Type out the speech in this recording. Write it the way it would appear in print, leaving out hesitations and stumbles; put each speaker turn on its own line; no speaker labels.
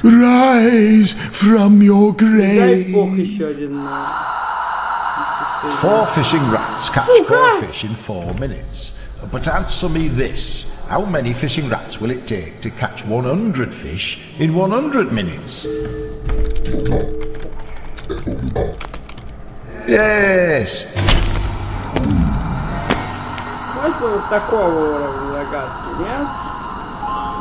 Rise from your
Дай бог
grave.
еще один.
4 fishing rats catch 4 fish in 4 minutes. But answer me this. How many fishing rats will it take to catch 100 fish in 100 minutes? Yes!
Можно вот такого уровня загадки, нет?